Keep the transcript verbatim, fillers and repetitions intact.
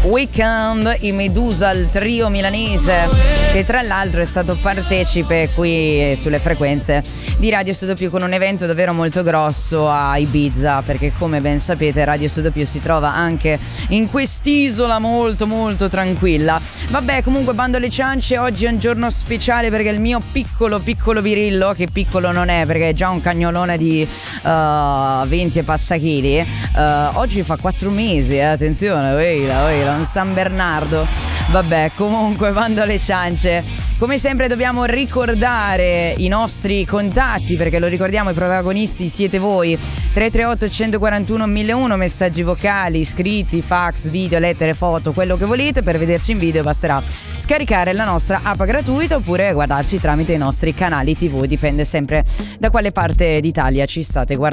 Weekend, i Medusa, il trio milanese, che tra l'altro è stato partecipe qui sulle frequenze di Radio Studio Più con un evento davvero molto grosso a Ibiza, perché come ben sapete Radio Studio Più si trova anche in quest'isola molto molto tranquilla. Vabbè, comunque bando alle ciance, oggi è un giorno speciale perché il mio piccolo piccolo Virillo, che piccolo non è perché è già un cagnolone di uh, venti e passa chili, uh, oggi fa quattro mesi, eh, attenzione, oila, oila, un San Bernardo. Vabbè, comunque bando alle ciance, come sempre dobbiamo ricordare i nostri contatti, perché lo ricordiamo, i protagonisti siete voi. Tre tre otto uno quattro uno mille uno, messaggi vocali, scritti, fax, video, lettere, foto, quello che volete. Per vederci in video basterà scaricare la nostra app gratuita oppure guardarci tramite i nostri canali tivù, dipende sempre da quale parte d'Italia ci state guardando.